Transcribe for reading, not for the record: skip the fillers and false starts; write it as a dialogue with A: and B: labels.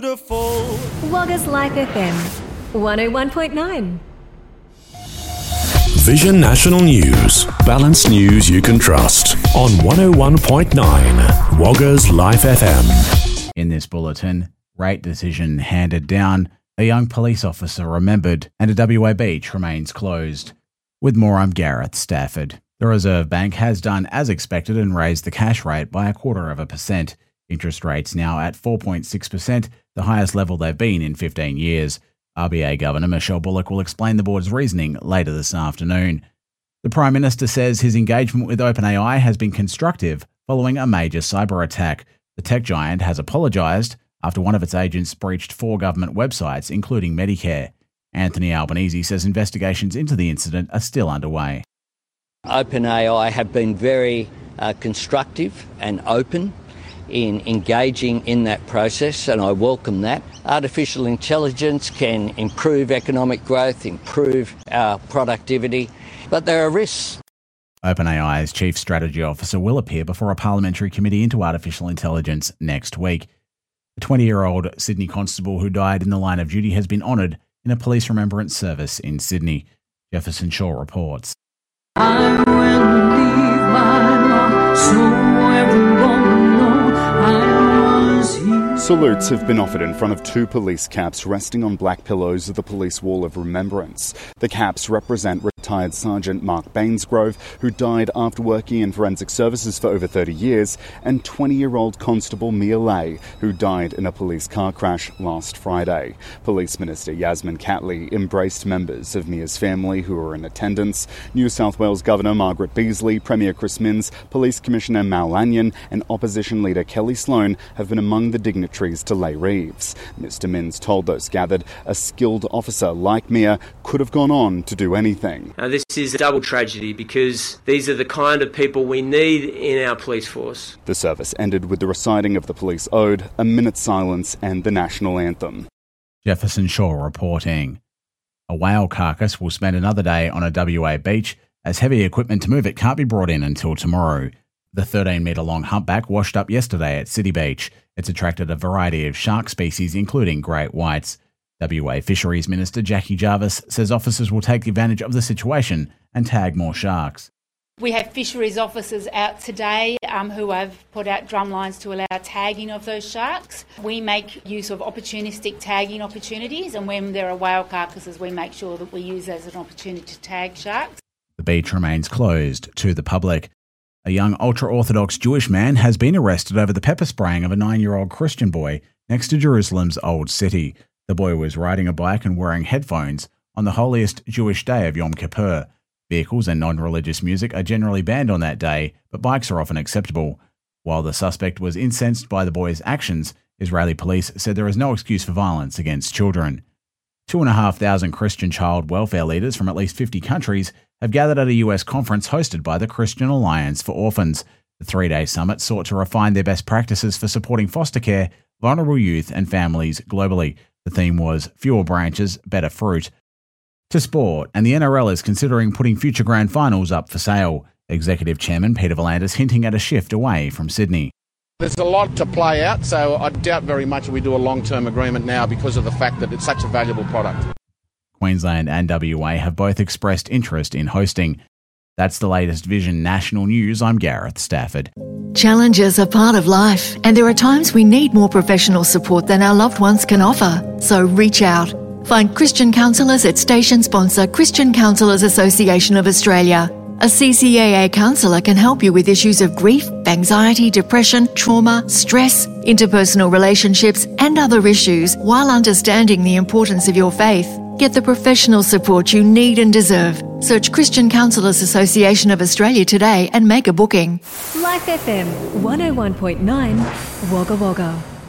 A: Wagga's Life FM 101.9.
B: Vision National News. Balanced news you can trust on 101.9 Wagga's Life FM.
C: In this bulletin, rate decision handed down, a young police officer remembered, and a WA beach remains closed. With more, I'm Gareth Stafford. The Reserve Bank has done as expected and raised the cash rate by 0.25%. Interest rates now at 4.6%, the highest level they've been in 15 years. RBA Governor Michelle Bullock will explain the board's reasoning later this afternoon. The Prime Minister says his engagement with OpenAI has been constructive following a major cyber attack. The tech giant has apologised after one of its agents breached 4 government websites, including Medicare. Anthony Albanese says investigations into the incident are still underway.
D: OpenAI have been very constructive and open in engaging in that process, and I welcome that. Artificial intelligence can improve economic growth, improve our productivity, but there are risks.
C: OpenAI's Chief Strategy Officer will appear before a parliamentary committee into artificial intelligence next week. A 20-year-old Sydney constable who died in the line of duty has been honoured in a police remembrance service in Sydney. Jefferson Shaw reports.
E: I will leave my law so everyone knows I was here.
F: Salutes have been offered in front of 2 police caps resting on black pillows of the police wall of remembrance. The caps represent retired Sergeant Mark Bainsgrove, who died after working in forensic services for over 30 years, and 20-year-old Constable Mia Lay, who died in a police car crash last Friday. Police Minister Yasmin Catley embraced members of Mia's family who were in attendance. New South Wales Governor Margaret Beasley, Premier Chris Minns, Police Commissioner Mal Lanyon and Opposition Leader Kelly Sloan have been among the dignitaries to lay wreaths. Mr Minns told those gathered a skilled officer like Mia could have gone on to do anything.
G: This is a double tragedy because these are the kind of people we need in our police force.
F: The service ended with the reciting of the police ode, a minute's silence and the national anthem.
C: Jefferson Shaw reporting. A whale carcass will spend another day on a WA beach as heavy equipment to move it can't be brought in until tomorrow. The 13-metre-long humpback washed up yesterday at City Beach. It's attracted a variety of shark species, including great whites. WA Fisheries Minister Jackie Jarvis says officers will take advantage of the situation and tag more sharks.
H: We have fisheries officers out today who have put out drum lines to allow tagging of those sharks. We make use of opportunistic tagging opportunities, and when there are whale carcasses, we make sure that we use as an opportunity to tag sharks.
C: The beach remains closed to the public. A young ultra-Orthodox Jewish man has been arrested over the pepper spraying of a 9-year-old Christian boy next to Jerusalem's Old City. The boy was riding a bike and wearing headphones on the holiest Jewish day of Yom Kippur. Vehicles and non-religious music are generally banned on that day, but bikes are often acceptable. While the suspect was incensed by the boy's actions, Israeli police said there is no excuse for violence against children. 2,500 Christian child welfare leaders from at least 50 countries have gathered at a US conference hosted by the Christian Alliance for Orphans. The 3-day summit sought to refine their best practices for supporting foster care, vulnerable youth and families globally. The theme was Fewer Branches, Better Fruit. To sport, and the NRL is considering putting future grand finals up for sale. Executive Chairman Peter V'landys hinting at a shift away from Sydney.
I: There's a lot to play out, so I doubt very much we do a long-term agreement now because of the fact that it's such a valuable product.
C: Queensland and WA have both expressed interest in hosting. That's the latest Vision National News. I'm Gareth Stafford.
J: Challenges are part of life, and there are times we need more professional support than our loved ones can offer. So reach out. Find Christian counsellors at station sponsor Christian Counsellors Association of Australia. A CCAA counsellor can help you with issues of grief, anxiety, depression, trauma, stress, interpersonal relationships, and other issues while understanding the importance of your faith. Get the professional support you need and deserve. Search Christian Counsellors Association of Australia today and make a booking.
A: Life FM 101.9 Wagga Wagga.